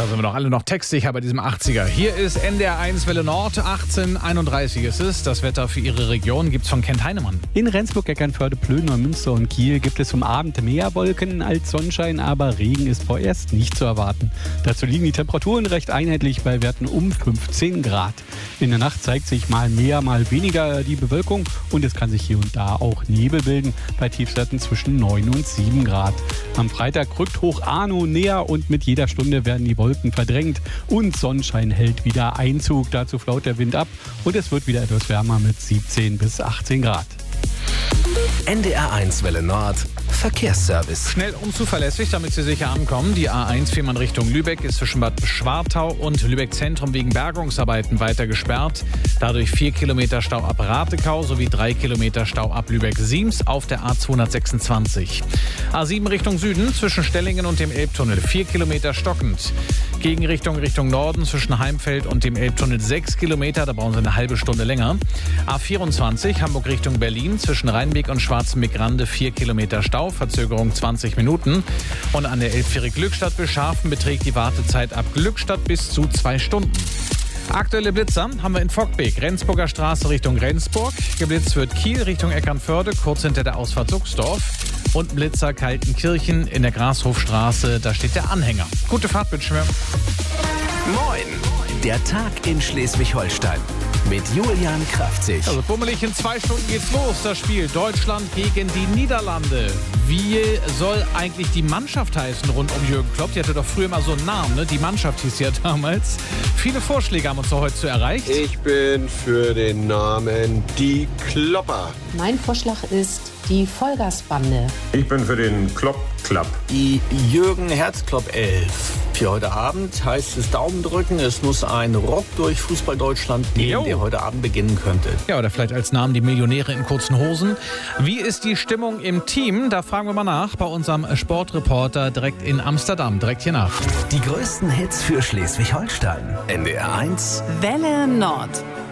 Da sind wir doch alle noch textsicher bei diesem 80er. Hier ist NDR 1 Welle Nord, 18:31 ist es. Das Wetter für Ihre Region gibt's von Kent Heinemann. In Rendsburg, Eckernförde, Plön, Neumünster und Kiel gibt es zum Abend mehr Wolken als Sonnenschein, aber Regen ist vorerst nicht zu erwarten. Dazu liegen die Temperaturen recht einheitlich bei Werten um 15 Grad. In der Nacht zeigt sich mal mehr, mal weniger die Bewölkung und es kann sich hier und da auch Nebel bilden bei Tiefstwerten zwischen 9 und 7 Grad. Am Freitag rückt Hoch Arno näher und mit jeder Stunde werden die Wolken verdrängt und Sonnenschein hält wieder Einzug. Dazu flaut der Wind ab und es wird wieder etwas wärmer mit 17 bis 18 Grad. NDR 1 Welle Nord Verkehrsservice. Schnell und zuverlässig, damit Sie sicher ankommen. Die A1 Fehmarn Richtung Lübeck ist zwischen Bad Schwartau und Lübeck Zentrum wegen Bergungsarbeiten weiter gesperrt. Dadurch 4 Kilometer Stau ab Ratekau sowie 3 Kilometer Stau ab Lübeck-Siems auf der A226. A7 Richtung Süden zwischen Stellingen und dem Elbtunnel 4 Kilometer stockend. Gegenrichtung Richtung Norden zwischen Heimfeld und dem Elbtunnel 6 Kilometer, da brauchen Sie eine halbe Stunde länger. A24 Hamburg Richtung Berlin zwischen Rheinweg und Schwarzenbeck-Rande 4 Kilometer Stau, Verzögerung 20 Minuten. Und an der Elbfähre Glückstadt bis Scharfen beträgt die Wartezeit ab Glückstadt bis zu 2 Stunden. Aktuelle Blitzer haben wir in Vockbeek, Rendsburger Straße Richtung Rendsburg. Geblitzt wird Kiel Richtung Eckernförde, kurz hinter der Ausfahrt Suchsdorf. Und Blitzer Kaltenkirchen in der Grashofstraße, da steht der Anhänger. Gute Fahrt, wünschen wir. Moin, der Tag in Schleswig-Holstein mit Julian Kraftzig. Also bummelig, in 2 Stunden geht's los, das Spiel Deutschland gegen die Niederlande. Wie soll eigentlich die Mannschaft heißen rund um Jürgen Klopp? Die hatte doch früher mal so einen Namen, ne? Die Mannschaft hieß ja damals. Viele Vorschläge haben uns doch heute erreicht. Ich bin für den Namen Die Klopper. Mein Vorschlag ist die Vollgasbande. Ich bin für den Klopp Club. Die Jürgen Herzklopp 11. Für heute Abend heißt es Daumen drücken. Es muss ein Rock durch Fußball Deutschland gehen, der heute Abend beginnen könnte. Ja, oder vielleicht als Namen die Millionäre in kurzen Hosen. Wie ist die Stimmung im Team? Da fragen wir mal nach bei unserem Sportreporter direkt in Amsterdam. Direkt hier nach. Die größten Hits für Schleswig-Holstein. NDR 1 Welle Nord.